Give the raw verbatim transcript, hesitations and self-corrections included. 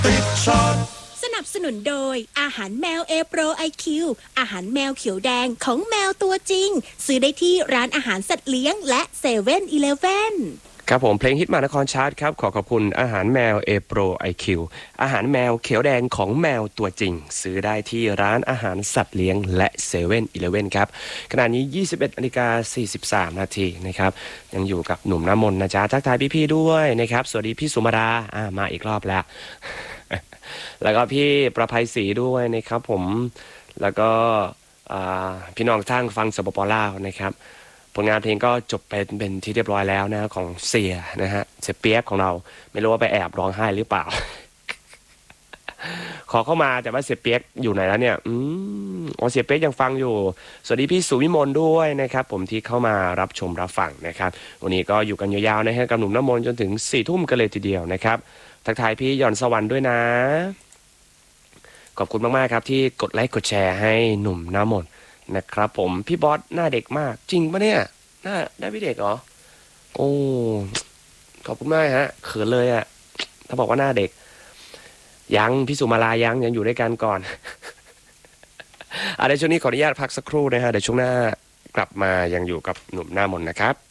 ติดชาร์ตสนับสนุนโดยอาหารแมวเอโปรไอคิวอาหารแมวเขียวแดงของแมวตัวจริงซื้อได้ที่ร้านอาหารสัตว์เลี้ยงและเซเว่นอีเลฟเว่นครับผมเพลงฮิตมานครชาร์ตครับขอขอบคุณอาหารแมวเอโปรไอคิวอาหารแมวเขียวแดงของแมวตัวจริงซื้อได้ที่ร้านอาหารสัตว์เลี้ยงและเซเว่นอีเลฟเว่นครับขณะนี้ ยี่สิบเอ็ดนาฬิกาสี่สิบสามนาทีนะครับยังอยู่กับหนุ่มน้ำมนต์นะจ๊ะทักทายพี่ๆด้วยนะครับสวัสดีพี่สุมาดาอ่ามาอีกรอบแล้ว แล้วก็พี่ประภัยศรีด้วยนะครับผมแล้วก็พี่น้องทางฟังสปปลาวนะครับผลงานเพลงก็จบเป็นเป็นที่เรียบร้อยแล้วนะของเสียนะฮะเสียเปียกของเราไม่รู้ว่าไปแอบร้องไห้หรือเปล่า ขอเข้ามาแต่ว่าเสียเปียกอยู่ไหนแล้วเนี่ยอืมอ๋อเสียเปียกยังฟังอยู่สวัสดีพี่สุวิมลด้วยนะครับผมที่เข้ามารับชมรับฟังนะครับวันนี้ก็อยู่กันยาวๆนะฮะกับหนุ่มน้ำมนต์จนถึงสี่ทุ่มกันเลยทีเดียวนะครับทักทายพี่หย่อนสวรรค์ด้วยนะขอบคุณมากๆครับที่กดไลค์กดแชร์ให้หนุ่มน้ำมนต์นะครับผมพี่บอสหน้าเด็กมากจริงปะเนี่ยหน้าได้พี่เด็กเหรอโอ้ขอบคุณมากฮะเขินเลยอะถ้าบอกว่าหน้าเด็กยังพี่สุมาลายังยังอยู่ด้วยกันก่อน อ่ะเดี๋ยวช่วงนี้ขออนุญาตพักสักครู่นะฮะเดี๋ยวช่วงหน้ากลับมายังอยู่กับหนุ่มหน้ามนต์นะครับ